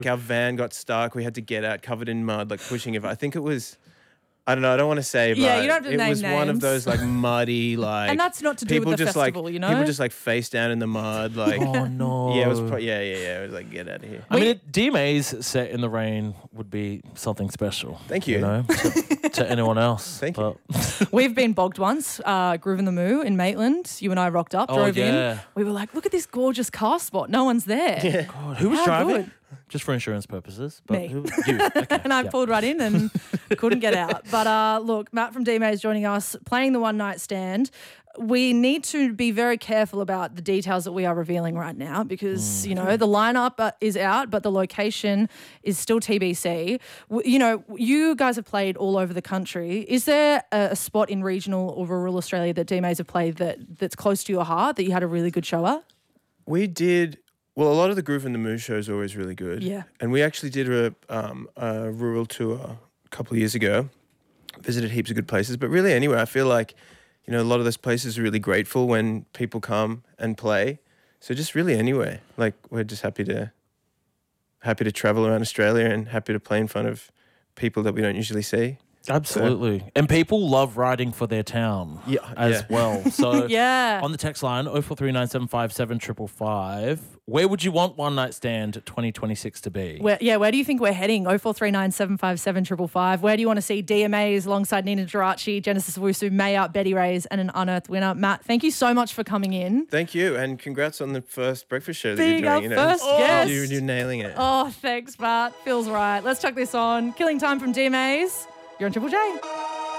Our van got stuck. We had to get out covered in mud, like pushing it. I think it was, I don't know, I don't want to say, but Yeah, you don't have to it name was one of names. those like muddy, like. And that's not to do with the just festival, like, you know? People just like face down in the mud, like. Oh no! Yeah, it was. It was like, get out of here. I mean, DMA's set in the rain would be something special. Thank you. You know, to anyone else. Thank you. We've been bogged once, Groove in the Moo in Maitland. You and I rocked up, drove in. We were like, look at this gorgeous car spot. No one's there. Yeah. God, who was How driving? good. Just for insurance purposes. But Me. You. Okay. And I pulled right in and couldn't get out. But look, Matt from DMA is joining us, playing the one night stand. We need to be very careful about the details that we are revealing right now because, you know, the lineup is out, but the location is still TBC. You know, you guys have played all over the country. Is there a spot in regional or rural Australia that DMAs have played that's close to your heart, that you had a really good show at? We did. Well, a lot of the Groove and the Moo shows are always really good. Yeah. And we actually did a rural tour a couple of years ago. Visited heaps of good places, but really anywhere. I feel like, you know, a lot of those places are really grateful when people come and play. So just really anywhere. Like we're just happy to travel around Australia and happy to play in front of people that we don't usually see. Absolutely. And people love riding for their town as well. So Yeah. on the text line, 0439757555, where would you want One Night Stand 2026 to be? Where do you think we're heading? 0439 757 555. Where do you want to see DMAs alongside Nina Geraci, Genesis Owusu, Mayup, Betty Ray's, and an unearthed winner? Matt, thank you so much for coming in. Thank you, and congrats on the first breakfast show that Being you're our doing. first guest. You're nailing it. Oh, thanks, Matt. Feels right. Let's chuck this on. Killing Time from DMAs. You're on Triple J.